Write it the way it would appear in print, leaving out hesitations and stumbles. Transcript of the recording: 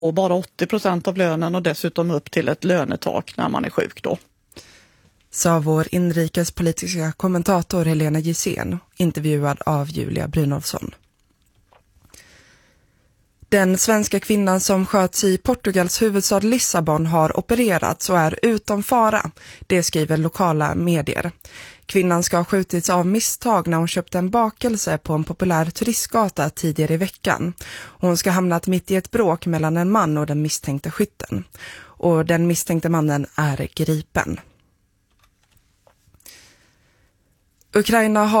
och bara 80% av lönen och dessutom upp till ett lönetak när man är sjuk då. Sa vår inrikespolitiska kommentator Helena Gissén, intervjuad av Julia Brynolfsson. Den svenska kvinnan som sköts i Portugals huvudstad Lissabon har opererats och är utom fara. Det skriver lokala medier. Kvinnan ska ha skjutits av misstag när hon köpte en bakelse på en populär turistgata tidigare i veckan. Hon ska ha hamnat mitt i ett bråk mellan en man och den misstänkte skytten. Och den misstänkte mannen är gripen. Ukraina har